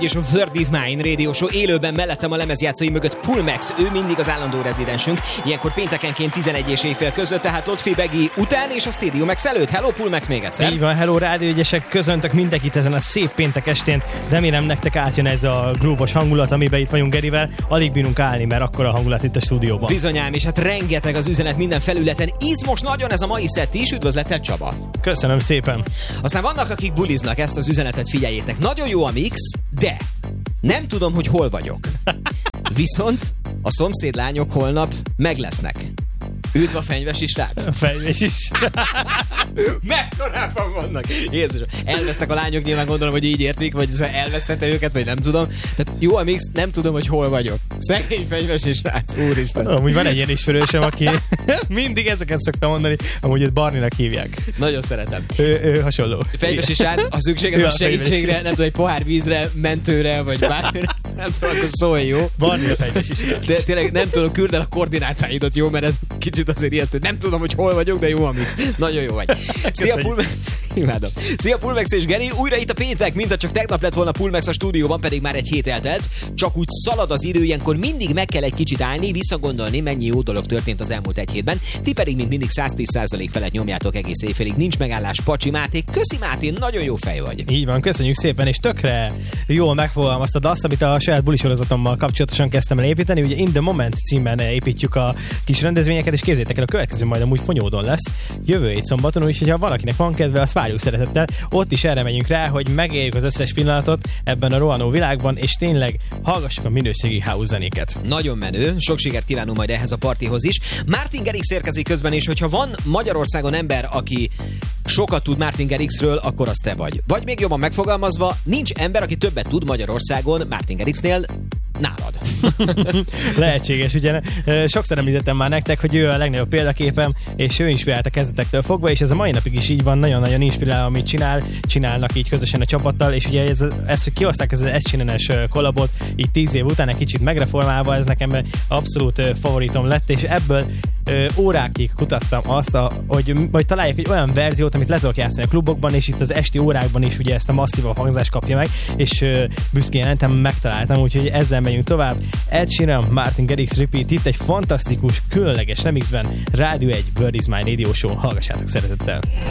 És a Word is Mine Radio Show élőben mellettem a lemezjátszói mögött Pulmex, ő mindig az állandó rezidensünk, ilyenkor péntekenként 11 és éjfél között, tehát Lotfi Begi után és a Stadium X előtt. Hello Pulmex még egyszer. Így van, hello rádióügyesek, köszöntök mindenkit ezen a szép péntek estén. Remélem nektek átjön ez a grúvos hangulat, amiben itt vagyunk Gerivel. Alig bírunk állni, mert akkora a hangulat itt a stúdióban. Bizonyám, és hát rengeteg az üzenet minden felületen. Izmos nagyon ez a mai szett is, üdvözlettel Csaba. Köszönöm szépen. Aztán vannak, akik buliznak, ezt az üzenetet figyeljétek. Nagyon jó a mix, de nem tudom, hogy hol vagyok. Viszont a szomszédlányok holnap meg lesznek. Üdv a fenyvesi srác! A fenyvesi srác! Mekkorában vannak! Jézus, elvesztek a lányok, nyilván gondolom, hogy így értik, vagy elvesztette őket, vagy nem tudom. Tehát jó a mix, nem tudom, hogy hol vagyok. Szegény fenyvesi srác, úristen! Amúgy van egy ilyen ismerősöm, aki mindig ezeket szokta mondani, amúgy őt Barninak hívják. Nagyon szeretem. Ő hasonló. Fenyvesi srác, ha szükséged van segítségre, nem tudom, egy pohár vízre, mentőre, vagy bármire, nem tudom, akkor szólj, jó? Barni a fenyvesi srác. De tényleg nem tudom, küld el a koordinátáidot, jó, mert ez kicsit azért ijesztő. Nem tudom, hogy hol vagyok, de jó a mix. Nagyon jó vagy. Szia Pulmex! Imádom. Szia Pulmex és Geri, újra itt a péntek, mint csak tegnap lett volna Pulmex a stúdióban, pedig már egy hét eltelt. Csak úgy szalad az idő, ilyenkor mindig meg kell egy kicsit állni, visszagondolni, mennyi jó dolog történt az elmúlt egy hétben. Ti pedig, mint mindig 110% felett nyomjátok egész éjfélig. Nincs megállás, Pacsi Máté. Köszi Máté, nagyon jó fej vagy. Így van, köszönjük szépen, és tökre jól megfogalmaztad azt, amit a saját bulisorozatommal kapcsolatosan kezdtem el építeni. Ugye In the Moment címben építjük a kis rendezvényeket, és képzeljétek el, a következő majd amúgy Fonyódon lesz jövő hét szombaton, úgyhogy ha valakinek van kedve, azt várjuk szeretettel. Ott is erre megyünk rá, hogy megéljük az összes pillanatot ebben a rohanó világban, és tényleg hallgassuk a minőségi house zenéket. Nagyon menő, sok sikert kívánunk majd ehhez a partihoz is. Martin Garrix érkezik közben, és hogyha van Magyarországon ember, aki sokat tud Martin Garrixről, akkor az te vagy. Vagy még jobban megfogalmazva, nincs ember, aki többet tud Magyarországon Martin Garrixnél nálad. Lehetséges, ugye sokszor említettem már nektek, hogy ő a legnagyobb példaképem, és ő inspirált a kezdetektől fogva, és ez a mai napig is így van, nagyon-nagyon inspirál, amit csinálnak így közösen a csapattal, és ugye ez hogy kihozták ez az egycsinenes kollabot, így 10 év után egy kicsit megreformálva, ez nekem abszolút favoritom lett, és ebből órákig kutattam azt, hogy találjak egy olyan verziót, amit le tudok játszani a klubokban, és itt az esti órákban is ugye ezt a masszívabb hangzást kapja meg, és büszkén jelentem, megtaláltam, úgyhogy ezzel megyünk tovább. Ed Sheeran, Martin Garrix Repeat, itt egy fantasztikus, különleges remixben, Rádió 1 Word is Mine Radio Show, hallgassátok szeretettel!